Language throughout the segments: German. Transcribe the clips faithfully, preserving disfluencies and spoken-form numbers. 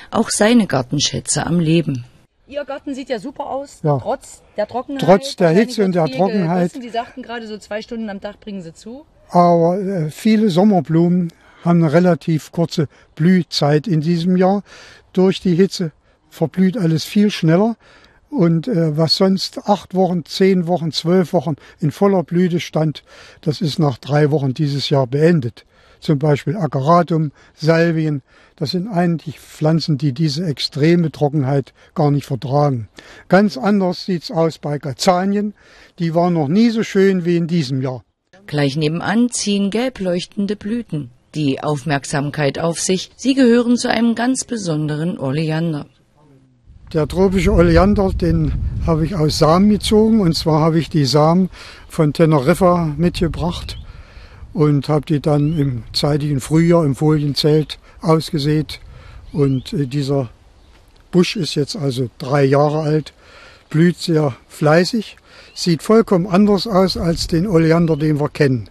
auch seine Gartenschätze am Leben. Ihr Garten sieht ja super aus, ja. trotz der Trockenheit. Trotz der Hitze und der Trockenheit. Sie sagten gerade, so zwei Stunden am Tag bringen Sie zu. Aber äh, viele Sommerblumen haben eine relativ kurze Blühzeit in diesem Jahr. Durch die Hitze verblüht alles viel schneller. Und äh, was sonst acht Wochen, zehn Wochen, zwölf Wochen in voller Blüte stand, das ist nach drei Wochen dieses Jahr beendet. Zum Beispiel Ageratum, Salvien, das sind eigentlich Pflanzen, die diese extreme Trockenheit gar nicht vertragen. Ganz anders sieht's aus bei Gazanien, die waren noch nie so schön wie in diesem Jahr. Gleich nebenan ziehen gelb leuchtende Blüten die Aufmerksamkeit auf sich. Sie gehören zu einem ganz besonderen Oleander. Der tropische Oleander, den habe ich aus Samen gezogen. Und zwar habe ich die Samen von Teneriffa mitgebracht und habe die dann im zeitigen Frühjahr im Folienzelt ausgesät. Und dieser Busch ist jetzt also drei Jahre alt, blüht sehr fleißig, sieht vollkommen anders aus als den Oleander, den wir kennen.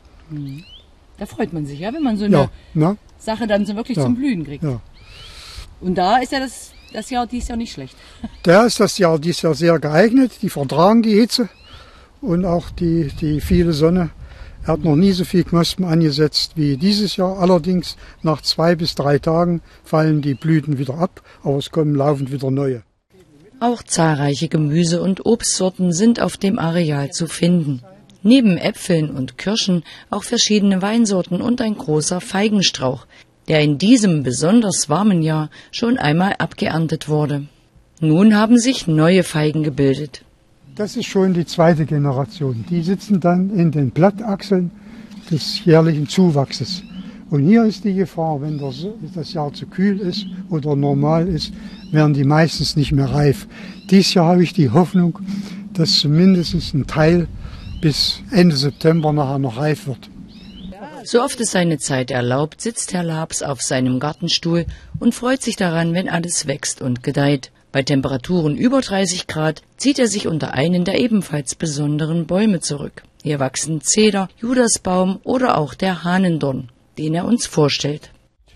Da freut man sich, ja, wenn man so eine ja, ne? Sache dann so wirklich ja, zum Blühen kriegt. Ja. Und da ist ja das, das Jahr dieses Jahr nicht schlecht. Da ist das Jahr dieses Jahr sehr geeignet. Die vertragen die Hitze und auch die, die viele Sonne. Er hat noch nie so viel Knospen angesetzt wie dieses Jahr. Allerdings nach zwei bis drei Tagen fallen die Blüten wieder ab, aber es kommen laufend wieder neue. Auch zahlreiche Gemüse- und Obstsorten sind auf dem Areal zu finden. Neben Äpfeln und Kirschen auch verschiedene Weinsorten und ein großer Feigenstrauch, der in diesem besonders warmen Jahr schon einmal abgeerntet wurde. Nun haben sich neue Feigen gebildet. Das ist schon die zweite Generation. Die sitzen dann in den Blattachseln des jährlichen Zuwachses. Und hier ist die Gefahr, wenn das Jahr zu kühl ist oder normal ist, werden die meistens nicht mehr reif. Dieses Jahr habe ich die Hoffnung, dass zumindest ein Teil bis Ende September nachher noch reif wird. So oft es seine Zeit erlaubt, sitzt Herr Labs auf seinem Gartenstuhl und freut sich daran, wenn alles wächst und gedeiht. Bei Temperaturen über dreißig Grad zieht er sich unter einen der ebenfalls besonderen Bäume zurück. Hier wachsen Zeder, Judasbaum oder auch der Hahnendorn, den er uns vorstellt.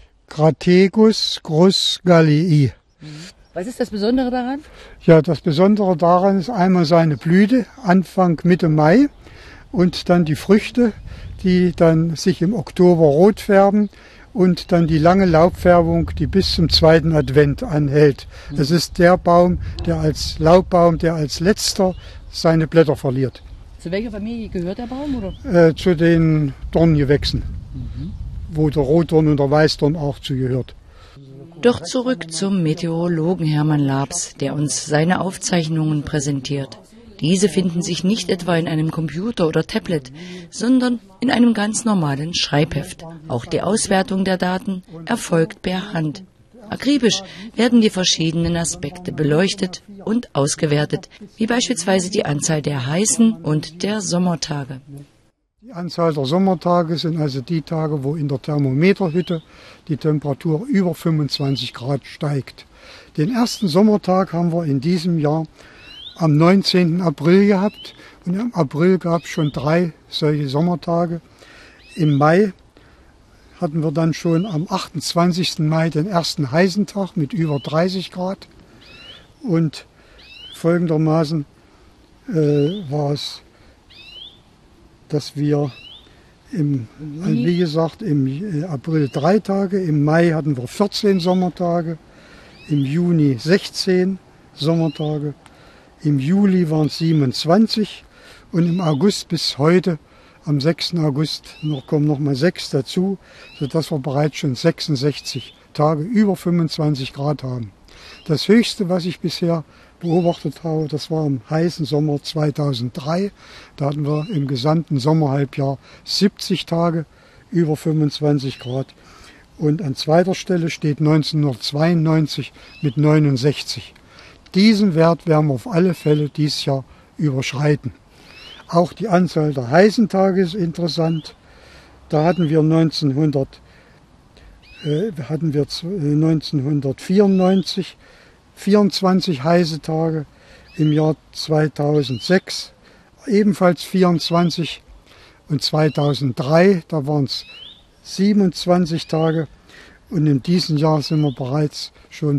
Crategus grusgallii. Was ist das Besondere daran? Ja, das Besondere daran ist einmal seine Blüte, Anfang, Mitte Mai, und dann die Früchte, die dann sich im Oktober rot färben, und dann die lange Laubfärbung, die bis zum zweiten Advent anhält. Es ist der Baum, der als Laubbaum, der als letzter seine Blätter verliert. Zu welcher Familie gehört der Baum? Oder? Äh, zu den Dorngewächsen, mhm. wo der Rotdorn und der Weißdorn auch zugehört. Doch zurück zum Meteorologen Hermann Labs, der uns seine Aufzeichnungen präsentiert. Diese finden sich nicht etwa in einem Computer oder Tablet, sondern in einem ganz normalen Schreibheft. Auch die Auswertung der Daten erfolgt per Hand. Akribisch werden die verschiedenen Aspekte beleuchtet und ausgewertet, wie beispielsweise die Anzahl der heißen und der Sommertage. Die Anzahl der Sommertage sind also die Tage, wo in der Thermometerhütte die Temperatur über fünfundzwanzig Grad steigt. Den ersten Sommertag haben wir in diesem Jahr am neunzehnten April gehabt, und im April gab es schon drei solche Sommertage. Im Mai hatten wir dann schon am achtundzwanzigsten Mai den ersten heißen Tag mit über dreißig Grad, und folgendermaßen äh, war es, dass wir im, wie gesagt, im April drei Tage, im Mai hatten wir vierzehn Sommertage, im Juni sechzehn Sommertage, im Juli waren es siebenundzwanzig und im August bis heute, am sechsten August, noch, kommen noch mal sechs dazu, sodass wir bereits schon sechsundsechzig Tage über fünfundzwanzig Grad haben. Das höchste, was ich bisher beobachtet habe, das war im heißen Sommer zweitausenddrei. Da hatten wir im gesamten Sommerhalbjahr siebzig Tage über fünfundzwanzig Grad. Und an zweiter Stelle steht neunzehnhundertzweiundneunzig mit neunundsechzig. Diesen Wert werden wir auf alle Fälle dieses Jahr überschreiten. Auch die Anzahl der heißen Tage ist interessant. Da hatten wir, neunzehnhundert, äh, hatten wir neunzehnhundertvierundneunzig vierundzwanzig heiße Tage, im Jahr zweitausendsechs ebenfalls vierundzwanzig und zweitausenddrei, da waren es siebenundzwanzig Tage, und in diesem Jahr sind wir bereits schon